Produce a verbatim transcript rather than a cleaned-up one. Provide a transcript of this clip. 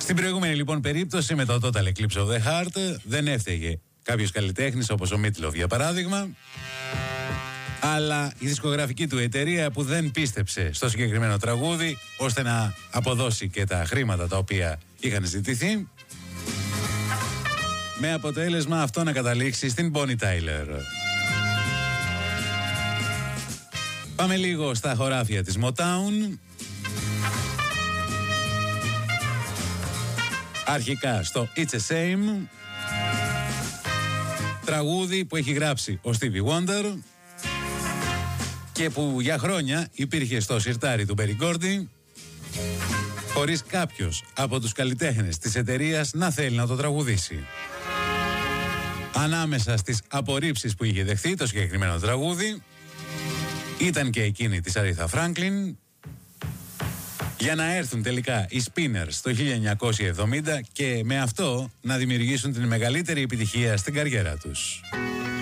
Στην προηγούμενη λοιπόν περίπτωση με το Total Eclipse of the Heart δεν έφταιγε κάποιος καλλιτέχνης όπως ο Meatloaf για παράδειγμα, αλλά η δισκογραφική του εταιρεία που δεν πίστεψε στο συγκεκριμένο τραγούδι ώστε να αποδώσει και τα χρήματα τα οποία είχαν ζητηθεί, με αποτέλεσμα αυτό να καταλήξει στην Bonnie Tyler. Πάμε λίγο στα χωράφια της Motown. Αρχικά στο It's a Shame, τραγούδι που έχει γράψει ο Stevie Wonder και που για χρόνια υπήρχε στο σιρτάρι του Berry Gordy, χωρίς κάποιος από τους καλλιτέχνες της εταιρείας να θέλει να το τραγουδήσει. Ανάμεσα στις απορρίψεις που είχε δεχθεί το συγκεκριμένο τραγούδι ήταν και εκείνη της Aretha Franklin, για να έρθουν τελικά οι Spinners το χίλια εννιακόσια εβδομήντα και με αυτό να δημιουργήσουν την μεγαλύτερη επιτυχία στην καριέρα τους.